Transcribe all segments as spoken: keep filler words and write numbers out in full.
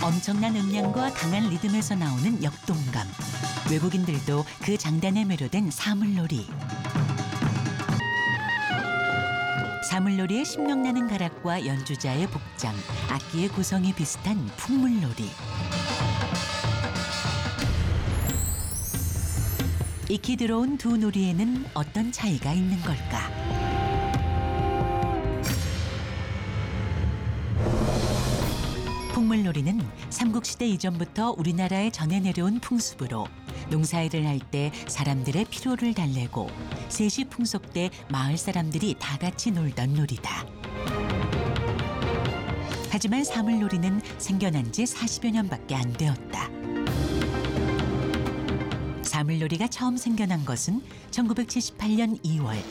엄청난 음량과 강한 리듬에서 나오는 역동감. 외국인들도 그 장단에 매료된 사물놀이. 사물놀이의 신명나는 가락과 연주자의 복장, 악기의 구성이 비슷한 풍물놀이. 익히 들어온 두 놀이에는 어떤 차이가 있는 걸까? 풍물놀이는 삼국시대 이전부터 우리나라에 전해 내려온 풍습으로 농사일을 할 때 사람들의 피로를 달래고 세시 풍속 때 마을 사람들이 다 같이 놀던 놀이다. 하지만 사물놀이는 생겨난 지 사십여 년밖에 안 되었다. 사물놀이가 처음 생겨난 것은 천구백칠십팔 년 이월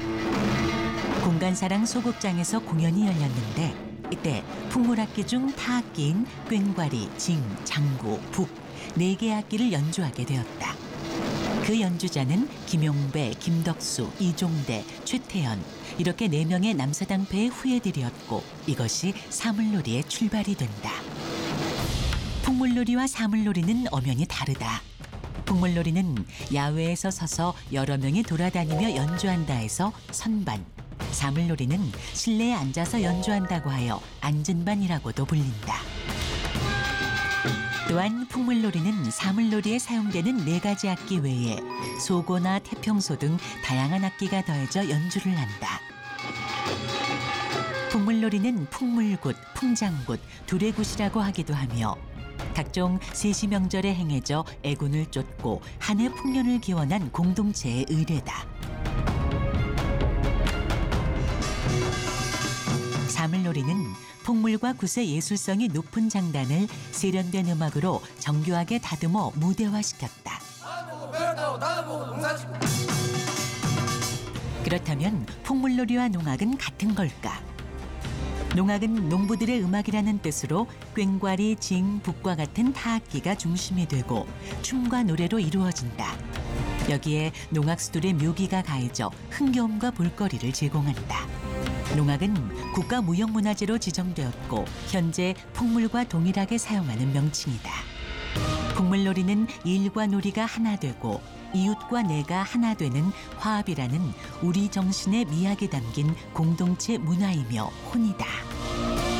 공간사랑 소극장에서 공연이 열렸는데 이때 풍물악기 중 타악기인 꽹과리, 징, 장구, 북 네 개의 악기를 연주하게 되었다. 그 연주자는 김용배, 김덕수, 이종대, 최태현 이렇게 네 명의 남사당패의 후예들이었고 이것이 사물놀이의 출발이 된다. 풍물놀이와 사물놀이는 엄연히 다르다. 풍물놀이는 야외에서 서서 여러 명이 돌아다니며 연주한다 해서 선반, 사물놀이는 실내에 앉아서 연주한다고 하여 앉은반이라고도 불린다. 또한 풍물놀이는 사물놀이에 사용되는 네 가지 악기 외에 소고나 태평소 등 다양한 악기가 더해져 연주를 한다. 풍물놀이는 풍물굿, 풍장굿, 두레굿이라고 하기도 하며 각종 세시 명절에 행해져 애군을 쫓고 한해 풍년을 기원한 공동체의 의례다. 사물놀이는 풍물과 굿의 예술성이 높은 장단을 세련된 음악으로 정교하게 다듬어 무대화시켰다. 그렇다면 풍물놀이와 농악은 같은 걸까? 농악은 농부들의 음악이라는 뜻으로 꽹과리, 징, 북과 같은 타악기가 중심이 되고 춤과 노래로 이루어진다. 여기에 농악수들의 묘기가 가해져 흥겨움과 볼거리를 제공한다. 농악은 국가무형문화재로 지정되었고 현재 풍물과 동일하게 사용하는 명칭이다. 풍물놀이는 일과 놀이가 하나 되고 이웃과 내가 하나 되는 화합이라는 우리 정신의 미학이 담긴 공동체 문화이며 혼이다.